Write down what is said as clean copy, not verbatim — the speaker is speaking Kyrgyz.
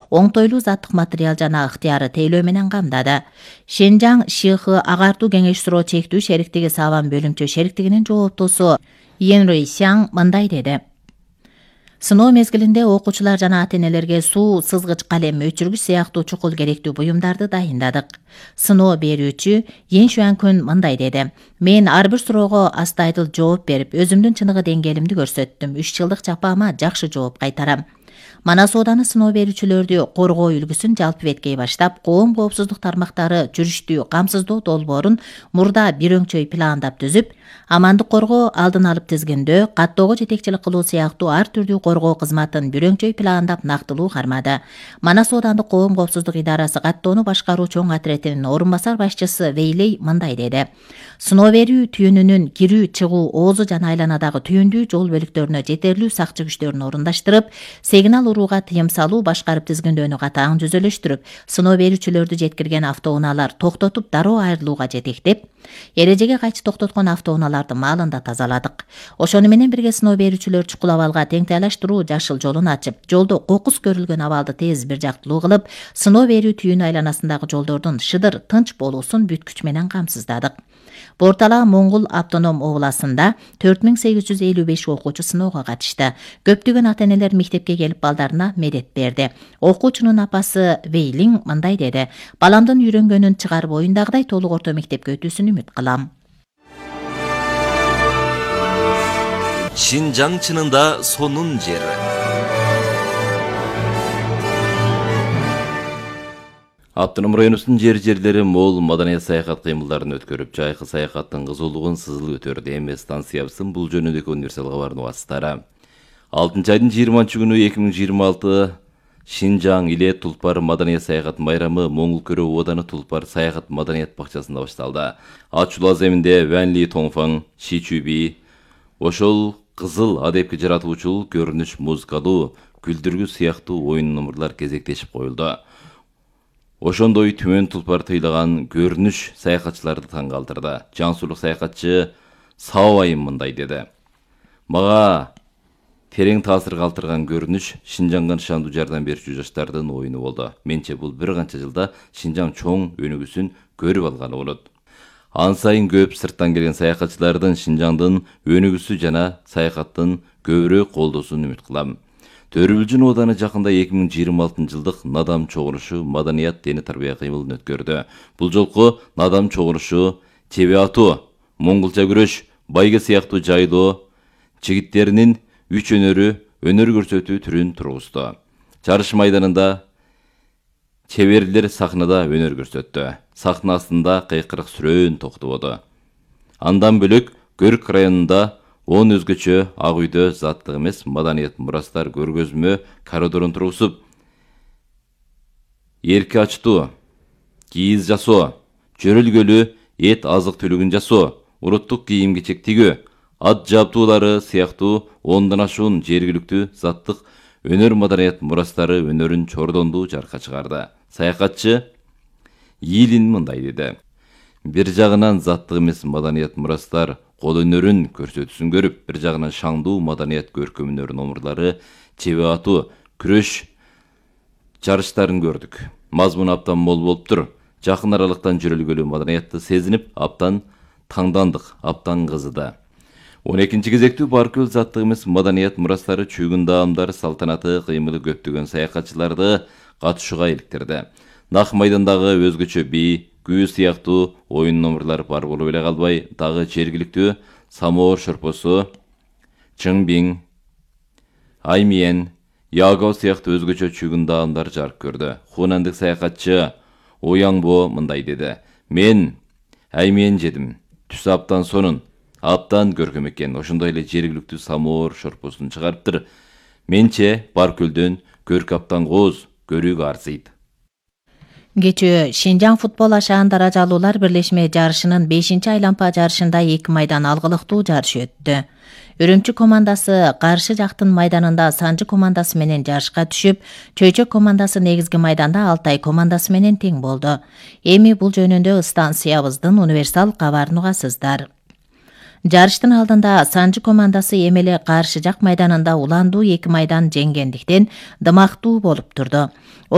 оңтойлуу заттык материал жана ыктыяры тейлөө менен камдады. Шенжаң ШИХ агартуу кеңеш суроо чектүү шериктиги Саван бөлүмчө шериктигинин жооптуусу Енрой Сяң мындай деди. Сыноо мезгилинде окуучулар жана ата-энелерге суу, сызгыч калем, өчүргүч сыяктуу чукул керектүү буюмдарды дайындадык. Сыноо берүүчү Ен Шуанкүн мындай деди. Мен ар бир суроого астайдыл жооп берип, өзүмдүн чыныгы деңгээлимди көрсөттүм. 3 жылдык жапаама жакшы жооп кайтарам. Манас ооданы сыноо берүүчүлөрдү коргоо үлгүсүн жалпы беткей баштап, коом коопсуздук тармактары жүрүштүү камсыздоо долбоорун мурда бир өңчөй пландап түзүп, амандык коргоо, алдын алып тизгиндөө, каттоого жетекчилик кылуу сыяктуу ар түрдүү коргоо кызматын бир өңчөй пландап нактылуу кармады. Манас оодандык коом коопсуздук идарасы каттоону башкаруу чоң отретинин орун басар башчысы Вейлей мындай деди. Сыноо берүү түйүнүнүн кирүү, чыгуу, оозу жана айланадагы түйүндүү жол бөлүктөрүнө жетерлүү сакчы күчтөрүн орундаштырып, сигнал урууга тыйым салуу, башкарып тизгиндөөнү катаң жүзөлөштүрүп, сыноо берүүчүлөрдү жеткирген автоунаалар токтотуп дароо айрылууга жетектеп, эрежеге кайчы токтоткон автоунааларды маалында тазаладык. Ошону менен бирге сыноо берүүчүлөр чукул абалга теңтайлаштыруу жашыл жолун ачып, жолдо кокус көрүлгөн абалды тез бир жактылуу кылып, сыноо берүү түйүнү айланасындагы жолдордун шыдыр, тынч болуусун бүткүч менен камсыздадык. Бортала Моңгол автоном областында 4855 окуучу сыноого катышты. Көптөгөн ата-энелер мектепке келип балдарына медет берди. Окуучунун апасы Вейлин мындай деди. Баламдын үйрөнгөнүн чыгарып оюндагыдай толук орто мектепке өтүүсүн үмүт кылам. Шинжаң чынында сонун жер. Автоном районубуздун жерлери мол маданият саякат кыймылдарын өткөрүп, жайкы саякаттын кызуулугун сызыл өтөрдү. Эми станциябыздын бул жөнүндөгү универсал кабардын убастары. 6 айдын 20 күнү 2026 Шинжаң иле Тулпар маданият саякат майрамы Моңгол көрө ооданы Тулпар саякат маданият бакчасында башталды. Ачуулуу аземинде Вэнли Тоңфаң, Ши Чуби, ошол кызыл адепке жаратуучул көрүнүш музыкалуу, күлдүргү сыяктуу оюн номурлар кезектешип коюлду. Ошондой түмөн Тулпар тыйлаган көрүнүш саякатчыларды таң калтырды. Жансуулук саякатчы Саабайым мындай деди. Мага терең таасир калтырган көрүнүш Шинжаңга ышандуу жардам берүүчү жаштардын оюну болду. Менче бул бир канча жылда Шинжаң чоң өнүгүүсүн көрүп алганы болот. Ан сайын көп сырттан келген саякатчылардын Шинжаңдын өнүгүүсү жана саякаттын көбүрөөк колдоосун үмүт кылам. Төрүбүлжүн ооданы жакында 2026 жылдык Надам чогулушу маданият дене тарбия кыймылын өткөрдү. Бул жолку Надам чогулушу чеби атуу, моңголча күрөш, байге сыяктуу жайдоо жигиттеринин үч өнөр көрсөтүү түрүн тургузду. Жарыш майданында чеберлер сахнада өнөр көрсөттү. Сахна астында кыйкырык сүрөөн токтободу. Андан бөлөк Көрк районунда 10 өзгөчө ак үйдө заттык эмес маданият мурастар көргөзмө коридорун тургузуп, эрки ачтуу, кийиз жасоо, жөрөлгөлүү эт азык түлүгүн жасоо, уруттук кийим кечек тигүү, ат жабдуулары сыяктуу 10дан ашуун жергиликтүү заттык өнөр маданият мурастары өнөрүн чордондуу жаркка чыгарды. Саякатчы Ийилин мындай деди. Бир жагынан заттык эмес маданият мурастар кол өнөрүн көрсөтүүсүн көрүп, бир жагынан шаңдуу маданият көркөм өнөр номурлары, чеби атуу, күрөш жарыштарын көрдүк. Мазмун аптан мол болуптур. Жакын аралыктан жөрөлгөлүү маданиятты сезинип, аптан таңдандык, аптан кызыды. 12-чи кезектүү Баркөл заттык эмес маданият мурастары чүйгүн даамдар салтанаты кыймылы көптөгөн саякатчыларды катышууга иликтирди. Нак майдандагы өзгөчө бий, күү сыяктуу оюн номурлар бар болуп эле калбай, дагы жергиликтүү самоор шорпосу, чыңбиң, аймиен, яго сыяктуу өзгөчө чүйгүн даамдар жарык көрдү. Хунандык саякатчы Ояңбо мындай деди. Мен аймиен жедим. Түс аптан сонун, аптан көркөм экен. Ошондой эле жергиликтүү самоор шорпосун чыгарыптыр. Менче Баркөлдөн көрк аптан кооз көрүүгө арзыйт. Кечээ Шинжаң футбол ашаан даражалуулар бирлешме жарышынын 5-чи айлампа жарышында 2 майдан алгылыктуу жарыш өттү. Үрүмчү командасы каршы жактын майданында Санжы командасы менен жарышка түшүп, Чөйчөк командасы негизги майданда Алтай командасы менен тең болду. Эми бул жөнүндө станциябыздын универсал кабарын угасыздар. Жарыштын алдында Санжы командасы эмеле каршы жак майданында уландуу 2 майдан жеңгендиктен дымактуу болуп турду.